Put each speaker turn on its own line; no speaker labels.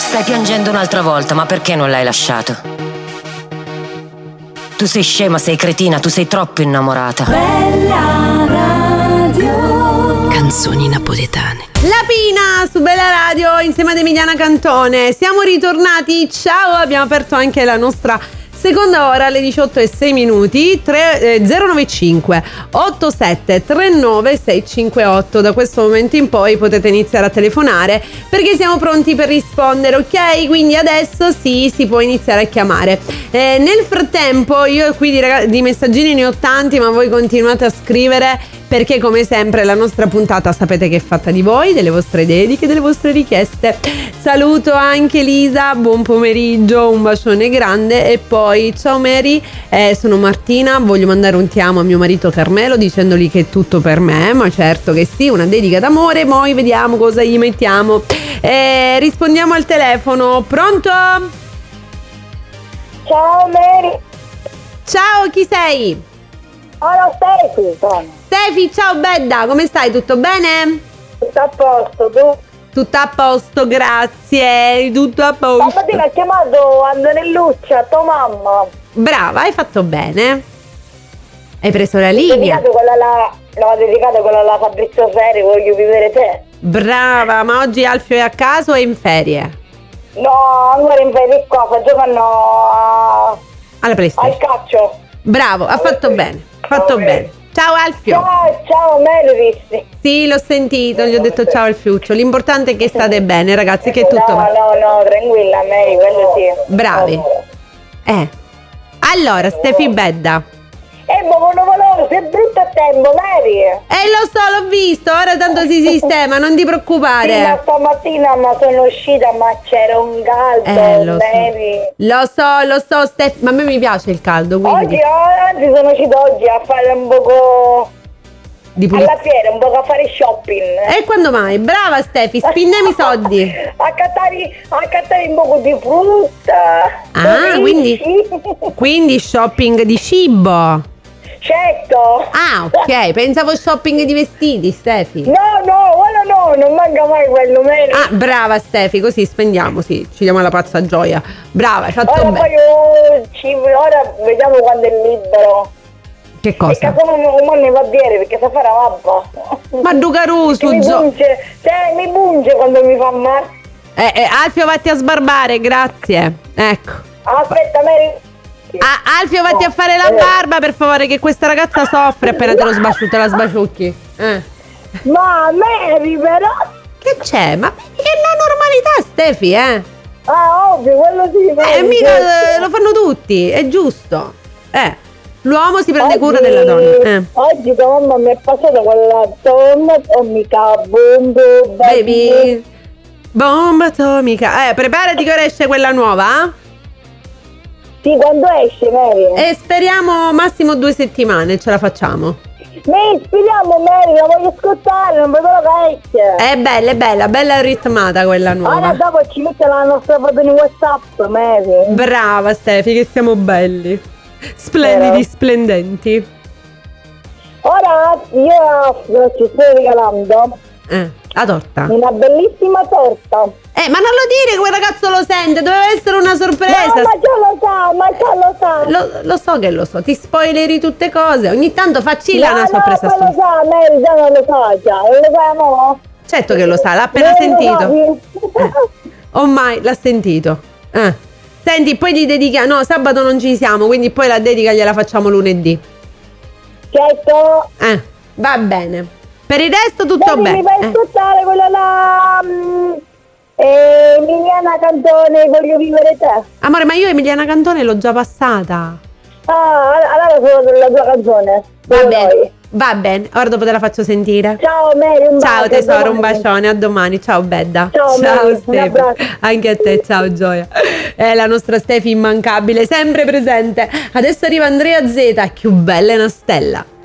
Stai piangendo un'altra volta, ma perché non l'hai lasciato? Tu sei scema, sei cretina, tu sei troppo innamorata.
Bella Radio.
Canzoni napoletane.
La Pina su Bella Radio insieme ad Emiliana Cantone. Siamo ritornati, ciao, abbiamo aperto anche la nostra seconda ora alle 18:06 095 87 39 658. Da questo momento in poi potete iniziare a telefonare perché siamo pronti per rispondere, ok? Quindi adesso sì, si può iniziare a chiamare. Nel frattempo io qui di messaggini ne ho tanti, ma voi continuate a scrivere perché come sempre la nostra puntata sapete che è fatta di voi, delle vostre dediche, delle vostre richieste. Saluto anche Lisa, buon pomeriggio, un bacione grande. E poi ciao Mary, sono Martina, voglio mandare un ti amo a mio marito Carmelo dicendogli che è tutto per me, ma certo che sì, una dedica d'amore. Poi vediamo cosa gli mettiamo. Rispondiamo al telefono. Pronto?
Ciao Mary.
Ciao, chi sei?
Allora Stefi.
Stefi, ciao Bedda, come stai? Tutto bene?
Tutto a posto, tu?
Tutto a posto, grazie, tutto a posto.
Stamattina ha chiamato Antonelluccia, tua mamma.
Brava, hai fatto bene. Hai preso la linea.
L'ho dedicata quella alla Fabrizio Ferri, voglio vivere te.
Brava, ma oggi Alfio è a casa o è in ferie?
No, ancora in ferie qua, sta giocando
Alla PlayStation.
al calcio.
Bravo, ha fatto bene, fatto bene. Ciao Alfio.
Ciao Mary.
Sì, l'ho sentito, gli ho detto ciao Alfiuccio. L'importante è che state bene, ragazzi, che è tutto va.
No, tranquilla Mary, quello sì.
Bravi. Allora, Stefi Bedda.
Ma non volevo, sei brutto a tempo, Mary.
Lo so, l'ho visto, ora tanto si sistema, non ti preoccupare.
Sì, ma stamattina sono uscita, ma c'era un caldo, Mary.
Lo so, Steffi, ma a me mi piace il caldo, quindi.
Oggi sono uscita oggi a fare un poco
di pulizia.
alla fiera, un po' a fare shopping.
E quando mai? Brava Steffi, spindiamo i soldi.
a cattare un po' di frutta.
Quindi shopping di cibo.
Certo.
Ok, pensavo shopping di vestiti, Stefi.
No, non manca mai quello, Mary.
Brava Stefi, così spendiamo, sì, ci diamo la pazza gioia. Brava, hai fatto
ora
bene.
Ora vediamo quando è libero.
Che cosa?
E che come ne va a dire, perché sa fare la babba.
Ma Ducarusu,
mi punge quando mi fa male.
Alfio, vatti a sbarbare, grazie. Ecco.
Aspetta, Mary.
Alfio, vatti a fare la barba, per favore, che questa ragazza soffre appena te la sbaciucchi.
Ma Mary, però.
Che c'è? Ma che è la normalità, Stefi,
ovvio, quello sì.
Mica lo fanno tutti, è giusto. L'uomo si prende cura della donna.
Oggi tua mamma mi è passata quella bomba atomica,
baby. Bomba atomica. Preparati che ora esce quella nuova.
Sì, quando esce, Mary?
E speriamo massimo 2 settimane, ce la facciamo.
Speriamo, Mary, la voglio ascoltare, non vedo che esce.
È bella ritmata quella nuova.
Ora dopo ci mette la nostra foto in WhatsApp, Mary.
Brava Stefi, che siamo belli. Splendidi, splendenti.
Ora io ci sto regalando
la torta.
Una bellissima torta.
Ma non lo dire, quel ragazzo lo sente, doveva essere una sorpresa.
No, ma già lo sa.
Lo so che lo so, ti spoileri tutte cose. Ogni tanto faccilla una sorpresa.
No, lo sa, Mary già non lo sa, non lo sa, no?
Certo che lo sa, l'ha appena sentito. Ormai l'ha sentito. Senti, poi gli dedica. No, sabato non ci siamo, quindi poi la dedica gliela facciamo lunedì.
Certo.
Va bene. Per il resto tutto bene.
Mi fai ascoltare quella là. Emiliana Cantone, voglio vivere te.
Amore, ma io Emiliana Cantone l'ho già passata.
Allora solo la tua canzone.
Va bene, ora dopo te la faccio sentire.
Ciao Mary, un bacio.
Ciao tesoro, un bacione, a domani. Ciao Bedda.
Ciao Mary,
Stefi. Anche a te, ciao Gioia. È la nostra Stefi immancabile, sempre presente. Adesso arriva Andrea Z, più bella è una stella.